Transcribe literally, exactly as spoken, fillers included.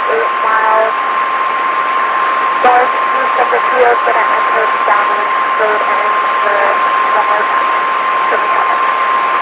eight miles north east of the field, going to enter the downwind road area for the north.